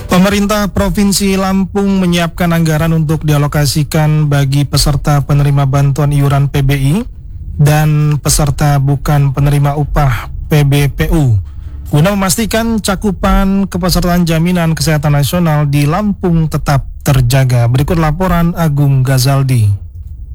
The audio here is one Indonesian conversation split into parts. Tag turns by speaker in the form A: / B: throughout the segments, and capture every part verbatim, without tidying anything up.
A: Pemerintah Provinsi Lampung menyiapkan anggaran untuk dialokasikan bagi peserta penerima bantuan iuran P B I dan peserta bukan penerima upah P B P U guna memastikan cakupan kepesertaan jaminan kesehatan nasional di Lampung tetap terjaga. Berikut laporan Agung Gazaldi.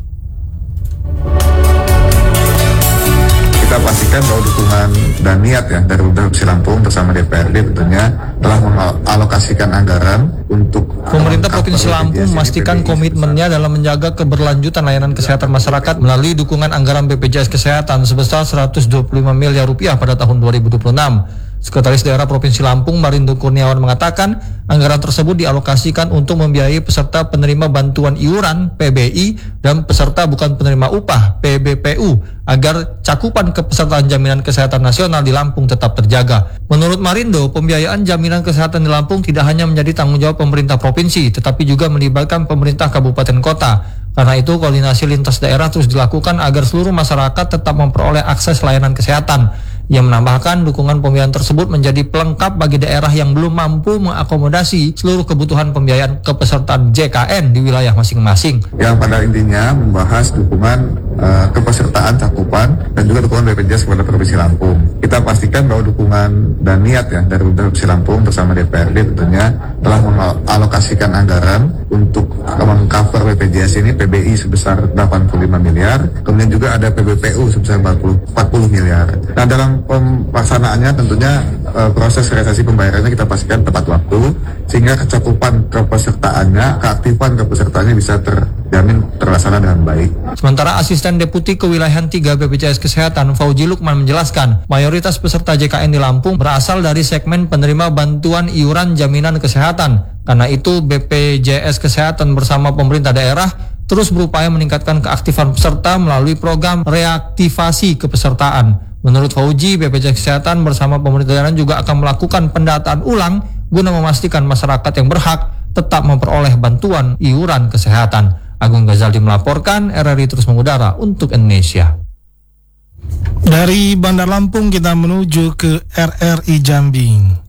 B: Kita pastikan bahwa dukungan dan niat ya dari Provinsi Lampung bersama D P R D tentunya telah mengalokasikan anggaran untuk
C: Pemerintah Provinsi Lampung memastikan komitmennya dalam menjaga keberlanjutan layanan kesehatan masyarakat melalui dukungan anggaran B P J S Kesehatan sebesar seratus dua puluh lima miliar rupiah pada tahun dua ribu dua puluh enam. Sekretaris Daerah Provinsi Lampung Marindo Kurniawan mengatakan anggaran tersebut dialokasikan untuk membiayai peserta penerima bantuan iuran P B I dan peserta bukan penerima upah P B P U agar cakupan kepesertaan jaminan kesehatan nasional di Lampung tetap terjaga. Menurut Marindo, pembiayaan jaminan kesehatan di Lampung tidak hanya menjadi tanggung jawab pemerintah provinsi, tetapi juga melibatkan pemerintah kabupaten kota. Karena itu, koordinasi lintas daerah terus dilakukan agar seluruh masyarakat tetap memperoleh akses layanan kesehatan. Ia menambahkan dukungan pembiayaan tersebut menjadi pelengkap bagi daerah yang belum mampu mengakomodasi seluruh kebutuhan pembiayaan kepesertaan J K N di wilayah masing-masing.
B: Yang pada intinya membahas dukungan uh, kepesertaan cakupan dan juga dukungan B P J S kepada Provinsi Lampung. Kita pastikan bahwa dukungan dan niat ya dari Provinsi Lampung bersama D P R D tentunya telah mengalokasikan anggaran untuk mengcover B P J S ini P B I sebesar delapan puluh lima miliar, kemudian juga ada P B P U sebesar empat puluh miliar. Nah, dalam pelaksanaannya tentunya uh, proses realisasi pembayarannya kita pastikan tepat waktu sehingga kecakupan kepesertaannya, keaktifan kepesertaannya bisa terjamin terlaksana dengan baik.
C: Sementara Asisten Deputi Kewilayahan tiga B P J S Kesehatan Fauji Lukman menjelaskan, mayoritas peserta J K N di Lampung berasal dari segmen penerima bantuan iuran jaminan kesehatan. Karena itu B P J S Kesehatan bersama pemerintah daerah terus berupaya meningkatkan keaktifan peserta melalui program reaktivasi kepesertaan. Menurut Fauji, B P J S Kesehatan bersama pemerintah daerah juga akan melakukan pendataan ulang guna memastikan masyarakat yang berhak tetap memperoleh bantuan iuran kesehatan. Agung Gazaldi melaporkan, R R I terus mengudara untuk Indonesia.
A: Dari Bandar Lampung kita menuju ke R R I Jambi.